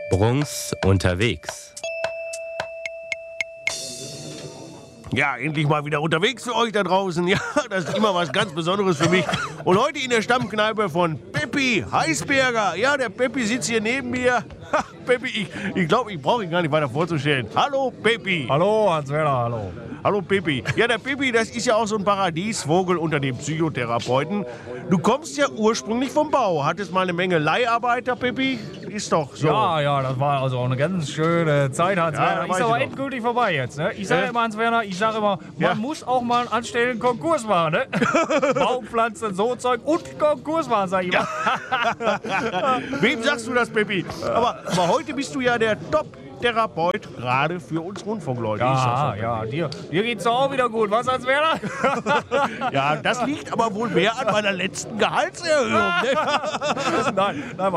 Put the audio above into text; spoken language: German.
Bruns unterwegs. Ja, endlich mal wieder unterwegs für euch da draußen. Ja, das ist immer was ganz Besonderes für mich. Und heute in der Stammkneipe von Peppi Heißberger. Ja, der Peppi sitzt hier neben mir. Ha, Peppi, ich glaube, ich brauche ihn gar nicht weiter vorzustellen. Hallo, Peppi. Hallo, Hans-Werner, hallo. Hallo, Peppi. Ja, der Peppi, das ist ja auch so ein Paradiesvogel unter den Psychotherapeuten. Du kommst ja ursprünglich vom Bau. Hattest mal eine Menge Leiharbeiter, Peppi? Ist doch so. Ja, das war also auch eine ganz schöne Zeit, Hans-Werner. Ja, Ist aber endgültig vorbei jetzt, ne? Ich sage immer, Hans-Werner, man muss auch mal einen anständigen Konkurs machen, ne? Baumpflanzen, so Zeug und Konkurs machen, sag ich immer. Wem sagst du das, Peppi? Aber heute bist du ja der Top-Therapeut, gerade für uns Rundfunkleute. Ja, dir geht's doch auch wieder gut, was, Hans-Werner? Ja, das liegt aber wohl mehr an meiner letzten Gehaltserhöhung. Ne? Nein,